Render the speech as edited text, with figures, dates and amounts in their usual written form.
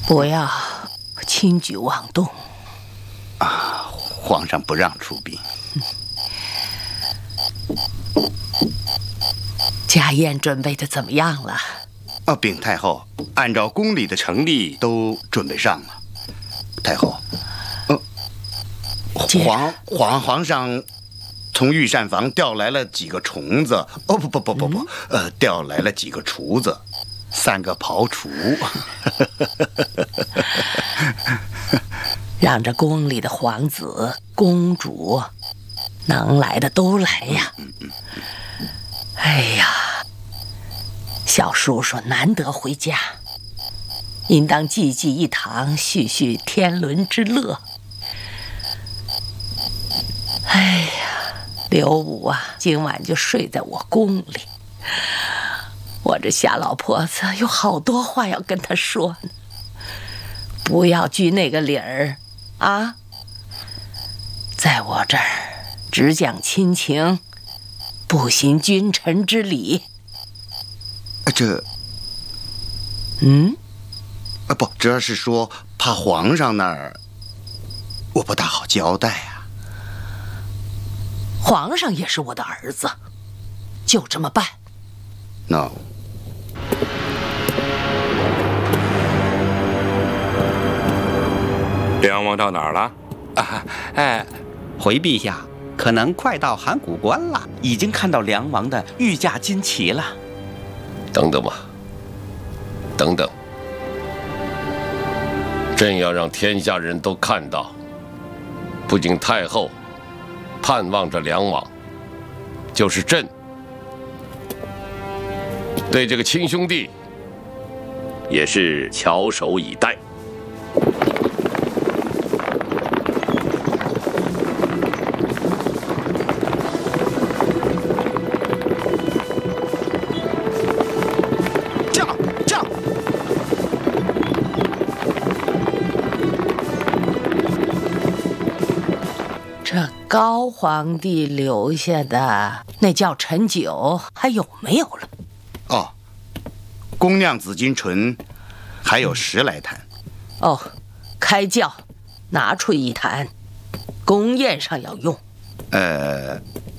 不要轻举妄动啊！皇上不让出兵。 家宴准备的怎么样了？ 禀太后，按照宫里的程例都准备上了。太后，皇上从御膳房调来了几个虫子。不，调来了几个厨子，3个庖厨。 让这宫里的皇子、公主能来的都来呀！哎呀，小叔叔难得回家，应当济济一堂，叙叙天伦之乐。哎呀，刘武啊，今晚就睡在我宫里。我这瞎老婆子有好多话要跟他说呢。不要拘那个理儿啊，在我这儿只讲亲情，不行君臣之礼。 不，这是说怕皇上那儿我不大好交代啊。 皇上也是我的儿子，就这么办。 No。 梁王到哪儿了？ 回陛下，可能快到函谷关了，已经看到梁王的御驾金旗了。 等等吧，等等，朕要让天下人都看到，不仅太后盼望着梁王，就是朕对这个亲兄弟也是翘首以待。 高皇帝留下的那叫陈酒还有没有了？ 宫酿紫金醇还有10来坛。 开轿拿出1坛，宫宴上要用。